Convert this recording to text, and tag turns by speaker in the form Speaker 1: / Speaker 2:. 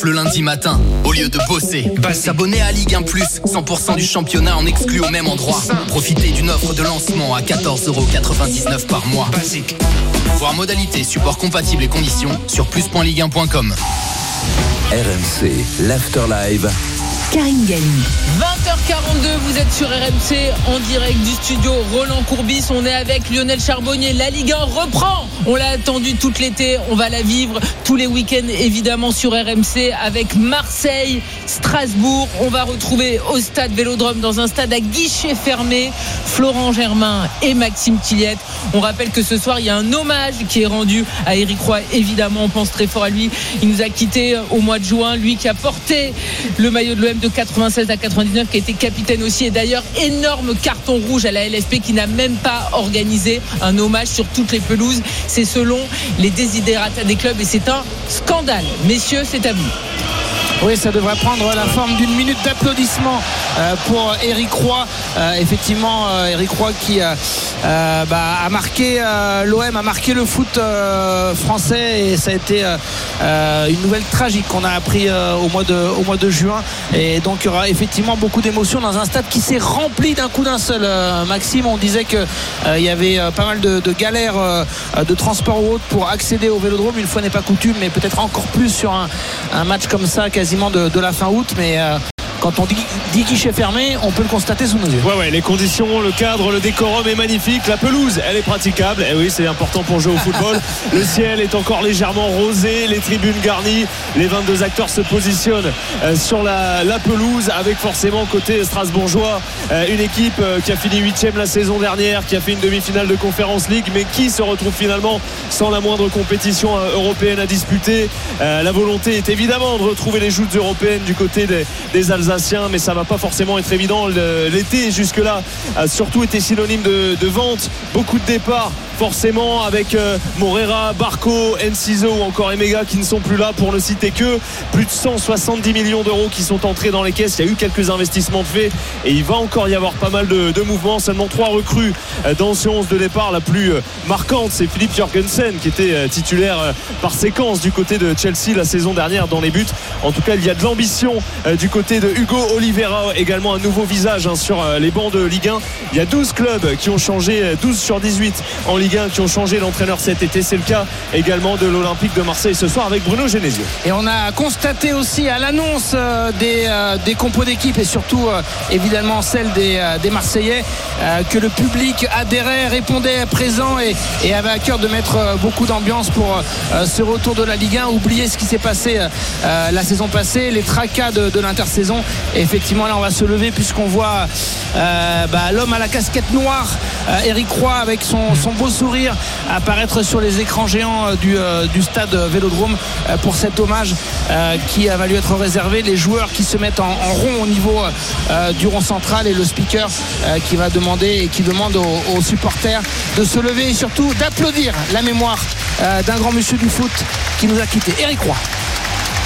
Speaker 1: Le lundi matin, au lieu de bosser, s'abonner à Ligue 1+, 100% du championnat en exclu au même endroit. Profitez d'une offre de lancement à 14,99€ par mois. Basique. Voir modalités, support compatible et conditions sur plus.ligue1.com.
Speaker 2: RMC, l'Afterlive.
Speaker 3: Karine Galli.
Speaker 4: 20h42, vous êtes sur RMC en direct du studio Roland Courbis. On est avec Lionel Charbonnier. La Ligue 1 reprend. On l'a attendu toute l'été. On va la vivre tous les week-ends évidemment sur RMC avec Marseille, Strasbourg. On va retrouver au stade Vélodrome, dans un stade à guichet fermé, Florent Germain et Maxime Tilliette. On rappelle que ce soir il y a un hommage qui est rendu à Éric Roy. Évidemment, on pense très fort à lui. Il nous a quittés au mois de juin. Lui qui a porté le maillot de l'OM de 96 à 99, qui a été capitaine aussi, et d'ailleurs énorme carton rouge à la LFP, qui n'a même pas organisé un hommage sur toutes les pelouses. C'est selon les desiderata des clubs et c'est un scandale. Messieurs, c'est à vous.
Speaker 5: Oui, ça devrait prendre la forme d'une minute d'applaudissement pour Éric Roy. Effectivement, Éric Roy qui a marqué l'OM, a marqué le foot français, et ça a été une nouvelle tragique qu'on a appris au mois de juin. Et donc il y aura effectivement beaucoup d'émotions dans un stade qui s'est rempli d'un coup d'un seul. Maxime, on disait que il y avait pas mal de galères de transport ou autre pour accéder au Vélodrome. Une fois n'est pas coutume, mais peut-être encore plus sur un match comme ça, quasiment de la fin août, mais quand on dit guichet fermé, on peut le constater sous nos yeux.
Speaker 6: Ouais, les conditions, le cadre, le décorum est magnifique. La pelouse, elle est praticable. Et oui, c'est important pour jouer au football. Le ciel est encore légèrement rosé, les tribunes garnies. Les 22 acteurs se positionnent sur la pelouse, avec forcément côté strasbourgeois une équipe qui a fini 8e la saison dernière, qui a fait une demi-finale de Conference League, mais qui se retrouve finalement sans la moindre compétition européenne à disputer. La volonté est évidemment de retrouver les joutes européennes du côté des Alsaciens, mais ça va pas forcément être évident. L'été jusque-là a surtout été synonyme de vente, beaucoup de départs forcément, avec Morera, Barco, Enciso ou encore Emega qui ne sont plus là, pour ne citer que. Plus de 170 millions d'euros qui sont entrés dans les caisses. Il y a eu quelques investissements de fait et il va encore y avoir pas mal de mouvements. Seulement 3 recrues dans ce 11 de départ. La plus marquante, c'est Philippe Jorgensen, qui était titulaire par séquence du côté de Chelsea la saison dernière dans les buts. En tout cas, il y a de l'ambition du côté de Hugo Oliveira, également un nouveau visage sur les bancs de Ligue 1. Il y a 12 clubs qui ont changé, 12 sur 18 en Ligue 1 qui ont changé d'entraîneur cet été. C'est le cas également de l'Olympique de Marseille ce soir avec Bruno Genesio.
Speaker 5: Et on a constaté aussi à l'annonce des compos d'équipe, et surtout évidemment celle des Marseillais, que le public adhérait, répondait présent et avait à cœur de mettre beaucoup d'ambiance pour ce retour de la Ligue 1. Oubliez ce qui s'est passé la saison passée, les tracas de l'intersaison. Et effectivement, là on va se lever puisqu'on voit l'homme à la casquette noire, Éric Roy, avec son beau sourire, apparaître sur les écrans géants du stade Vélodrome pour cet hommage qui va lui être réservé. Les joueurs qui se mettent en rond au niveau du rond central, et le speaker qui va demander et qui demande aux supporters de se lever et surtout d'applaudir la mémoire d'un grand monsieur du foot qui nous a quittés, Éric Roy.